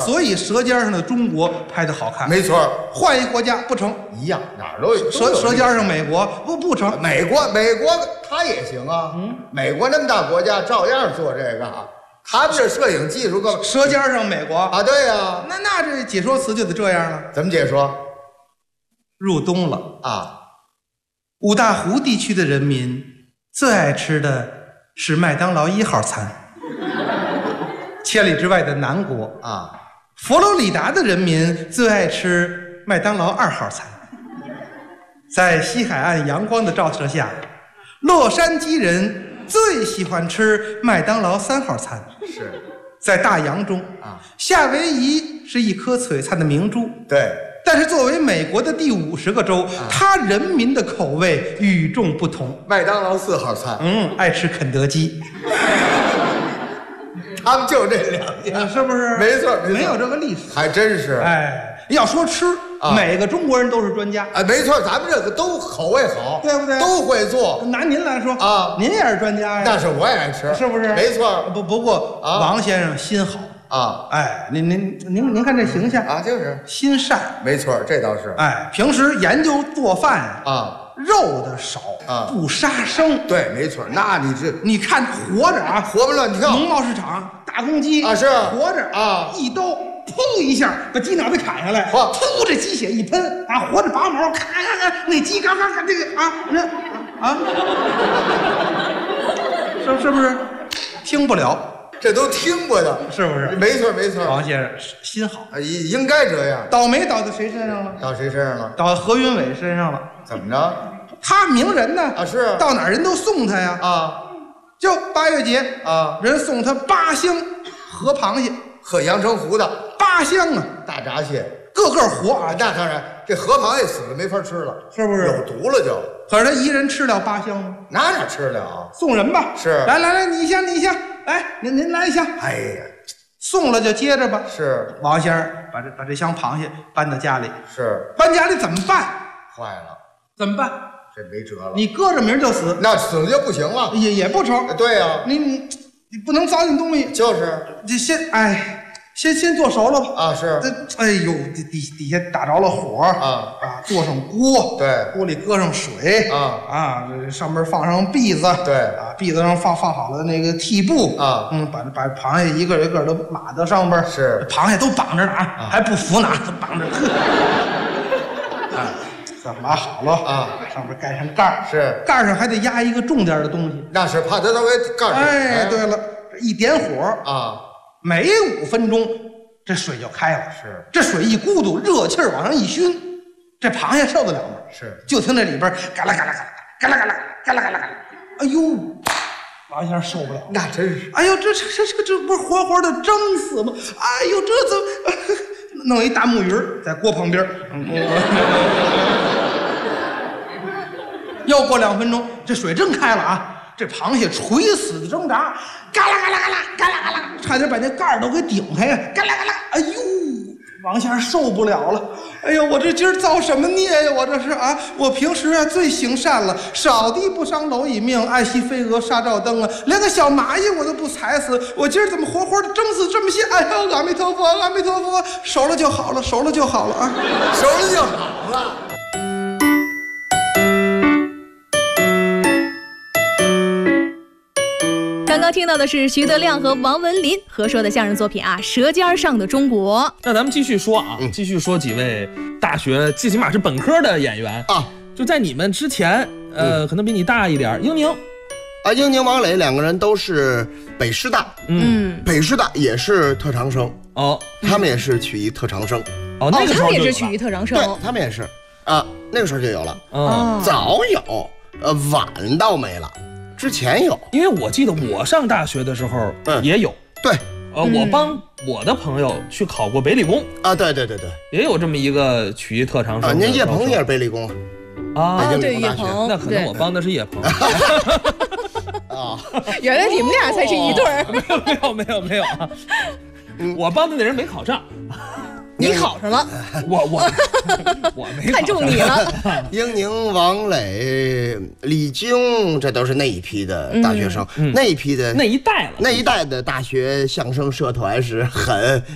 所以《舌尖上的中国》拍的好看。 没错， 换一国家不成， 一样，哪儿都有。 舌尖上美国不成， 美国他也行啊。美国那么大国家照样做这个，他们这摄影技术更。 舌尖上美国啊，对呀。 那这解说词就得这样了。 怎么解说？ 入冬了啊， 五大湖地区的人民最爱吃的是麦当劳1号餐。千里之外的南国啊， 佛罗里达的人民最爱吃麦当劳2号餐。在西海岸阳光的照射下，洛杉矶人最喜欢吃麦当劳3号餐。 是在大洋中啊， 夏威夷是一颗璀璨的明珠。 对， 但是作为美国的第50个州，它人民的口味与众不同。 麦当劳4号餐， 爱吃肯德基。 他们就这两家， 是不是？ 没错， 没有这个历史， 还真是。 哎，要说吃，每个中国人都是专家。 哎，没错，咱们这个都口味好， 对不对？ 都会做。 拿您来说啊， 您也是专家呀。 但是我也爱吃， 是不是？ 没错。 不过王先生心好啊。 哎，您看这形象啊，就是心善。 没错，这倒是。 哎，平时研究做饭啊。 肉的少啊， 不杀生。 对，没错。那你看活着啊， 活蹦乱跳。 农贸市场大公鸡啊，是活着啊，一刀噗一下把鸡脑袋砍下来，噗这鸡血一喷啊，活着拔毛，咔，那鸡嘎这个啊，是不是？听不了。 这都听过的， 是不是？ 没错，没错。 王先生心好， 应该这样。 倒霉倒在谁身上了？ 倒谁身上了？ 倒何云伟身上了。 怎么着？ 他名人呢？ 啊，是到哪儿人都送他呀。 啊， 就8月节啊， 人送他8箱河螃蟹， 喝阳澄湖的 8箱啊， 大闸蟹， 个个活啊。 那当然，这河螃蟹死了没法吃了， 是不是？ 有毒了就。 可是他一人吃了8箱吗？ 哪吃得了？ 送人吧。 是。 来，你一箱，来，您来一箱。 哎呀， 送了就接着吧。 是。 王先生把这箱螃蟹搬到家里。 是。 搬家里怎么办？坏了。怎么办？ 这没辙了。 你搁着明儿就死， 那死了就不行了。 也不成。 对呀。 你不能糟践东西。 就是。 这先做熟了吧。 啊，是。 哎呦，底下打着了火啊，做上锅， 对， 锅里搁上水这上面放上篦子， 对篦子上放好了那个屉布把螃蟹一个一个都码到上边， 是， 螃蟹都绑着呢还不服呢，都绑着。这码好了上面盖上盖儿， 是， 盖上还得压一个重点的东西， 那是怕它给盖上。 哎，对了，一点火每5分钟，这水就开了。 是， 这水一咕嘟，热气儿往上一熏，这螃蟹受得了吗？ 是， 就听这里边嘎啦嘎啦嘎啦嘎啦嘎啦嘎啦嘎啦，哎呦，王先生受不了。 那真是， 哎呦，这不是活活的蒸死吗？哎呦，这怎么弄一大木鱼在锅旁边？又过2分钟，这水真开了啊！这螃蟹垂死的挣扎，嘎啦嘎啦嘎啦嘎啦嘎啦，差点把那盖儿都给顶开呀！嘎啦嘎啦，哎呦，王先生受不了了！哎呦，我这今儿造什么孽呀？我这是啊！我平时最行善了，扫地不伤蝼蚁命，爱惜飞蛾杀照灯啊！连个小蚂蚁我都不踩死，我今儿怎么活活的蒸死这么些？哎呦，阿弥陀佛，阿弥陀佛！熟了就好了，熟了就好了啊！ 熟了就好了。 刚刚听到的是徐德亮和王文林合说的相声作品《舌尖上的中国》。 那咱们继续说继续说几位大学最起码是本科的演员就在你们之前，可能比你大一点，英宁王磊2个人都是北师大，北师大也是特长生他们也是曲艺特长生那个时候他们也是曲艺特长生， 对，他们也是那个时候就有了早有，晚倒没了。之前有， 因为我记得我上大学的时候也有。 对， 我帮我的朋友去考过北理工对， 也有这么一个曲艺特长生。 您叶鹏也是北理工对，叶鹏， 那可能我帮的是叶鹏。 原来你们俩才是一对儿。 没有我帮的那人没考上。 你考上了， 我没看中你了。 英宁、王磊、李菁，这都是那一批的大学生，那一批的那一代了， 那一代的大学相声社团是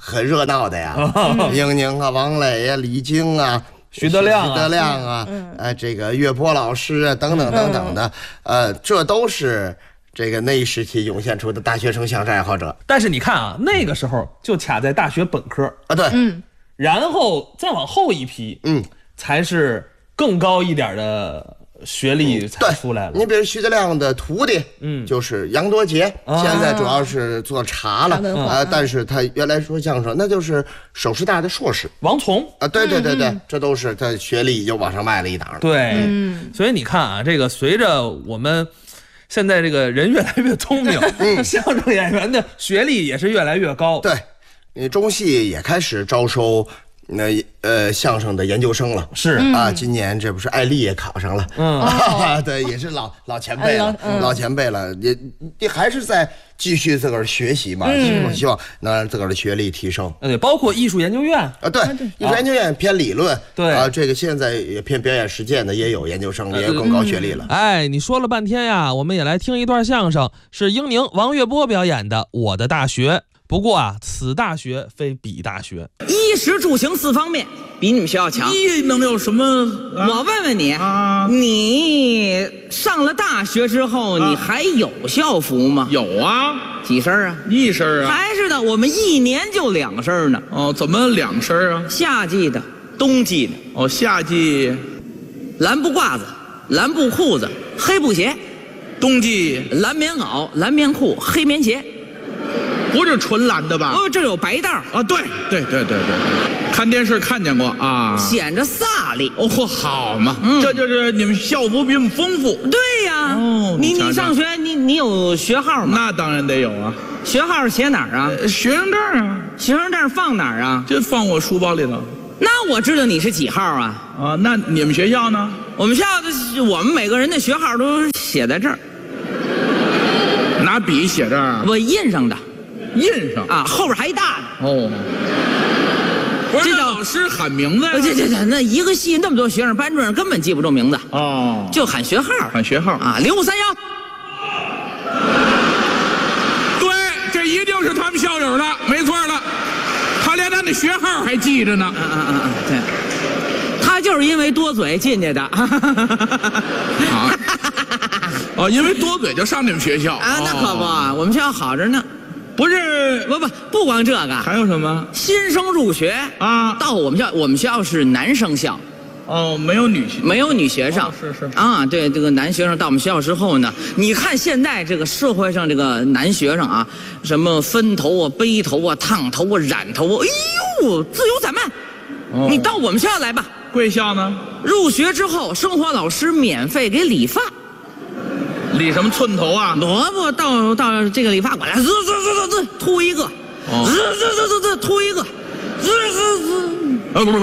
很热闹的呀，英宁啊、王磊啊、李菁啊、 徐德亮啊，这个岳波老师啊，等等等等的，这都是这个那一时期涌现出的大学生相声爱好者。 但是你看啊，那个时候就卡在大学本科啊，对， 然后再往后一批，才是更高一点的学历才出来了。 你比如徐德亮的徒弟，就是杨多杰，现在主要是做茶了，但是他原来说相声，那就是首师大的硕士王从啊，对，这都是他学历就往上迈了一档了。 对，所以你看啊，这个随着我们现在这个人越来越聪明，相声演员的学历也是越来越高。 对，你中戏也开始招收相声的研究生了。 是啊，今年这不是艾丽也考上了，对，也是老前辈了，老前辈了，也还是在继续自个儿学习嘛，希望能让自个儿的学历提升。 对，包括艺术研究院啊，对，艺术研究院偏理论， 对啊，这个现在也偏表演实践的也有研究生，也有更高学历了。 哎，你说了半天呀，我们也来听一段相声，是英宁、王月波表演的《我的大学》。不过啊，此大学非彼大学， 衣食住行4方面比你们学校强。 能有什么？ 我问问你啊，你上了大学之后，你还有校服吗？ 有啊， 几身啊 ？1身啊。 还是的，我们1年就2身呢。 哦，怎么2身啊？ 夏季的，冬季的。 哦，夏季蓝布褂子、蓝布裤子、黑布鞋； 冬季蓝棉袄、蓝棉裤、黑棉鞋。 不是纯蓝的吧？ 这有白带啊！对，看电视看见过啊， 显着飒丽。 哦，好嘛，这就是你们校服比我们丰富。 对呀，你上学你有学号吗？ 那当然得有啊。 学号写哪儿啊？ 学生证啊。 学生证放哪儿啊？ 就放我书包里头。 那我知道你是几号啊？ 啊，那你们学校呢？ 我们学校的我们每个人的学号都写在这儿。 拿笔写这儿？ 我印上的。 印上啊，后边还大呢。 哦，不是，这老师喊名字呀？ 那一个系那么多学生，班主任根本记不住名字哦， 就喊学号。 喊学号啊，0531。 对，这一定是他们校友的，没错了。他连他那学号还记着呢。 对，他就是因为多嘴进去的。 啊，哦，因为多嘴就上你们学校啊？那可不，我们学校好着呢。 不是， 不光这个， 还有什么？ 新生入学啊， 到我们学校是男生校， 哦，没有女学生， 是啊，对，这个男学生到我们学校之后呢，你看现在这个社会上这个男学生啊，什么分头啊、背头啊、烫头啊、染头啊，哎呦，自由散漫。你到我们学校来吧。 贵校呢？ 入学之后，生活老师免费给理发。 理什么寸头啊？ 不，到这个理发馆来，秃一个，秃一个， 不。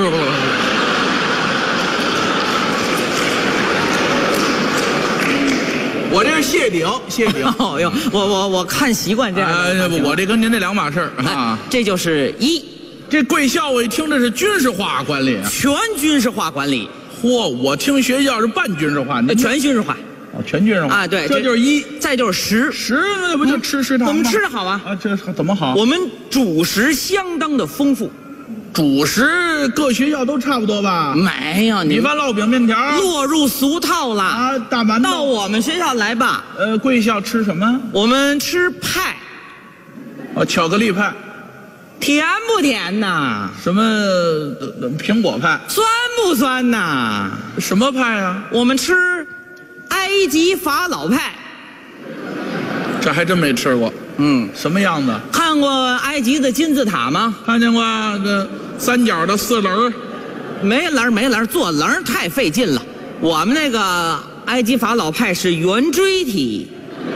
我这是谢顶。 哦哟，我看习惯这样。 我这跟您这2码事啊。 这就是1。 这贵校我一听这是军事化管理， 全军事化管理。 嚯，我听学校是半军事化， 全军事化。 哦，全军事化啊，对， 这就是1， 再就是10， 那不就吃食堂吗？ 我们吃的好啊。 啊，这怎么好？ 我们主食相当的丰富。 主食各学校都差不多吧？ 没有， 米饭、烙饼、面条落入俗套了啊！大馒头。 到我们学校来吧。 贵校吃什么？ 我们吃派。 哦，巧克力派。 甜不甜呐？ 什么苹果派？ 酸不酸呐？ 什么派啊？ 我们吃埃及法老派。 这还真没吃过。什么样子？ 看过埃及的金字塔吗？ 看见过这3角的4棱？ 没棱，做棱太费劲了。我们那个埃及法老派是圆锥体。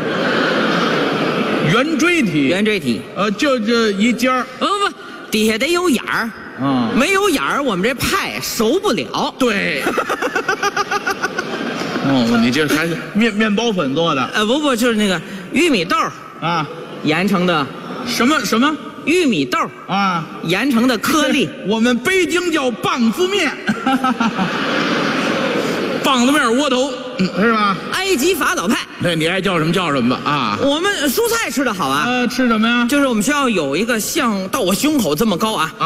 圆锥体。就这一尖儿。 不，底下得有眼儿。没有眼儿，我们这派熟不了。 对。哦，你这还是面包粉做的？ 不，就是那个玉米豆啊， 研成的。 什么？ 玉米豆啊， 研成的颗粒。 我们北京叫棒子面。棒子面窝头是吧？ 埃及法老派。 对，你爱叫什么叫什么吧啊！ 我们蔬菜吃的好啊。 吃什么呀？ 就是我们学校有一个像到我胸口这么高啊，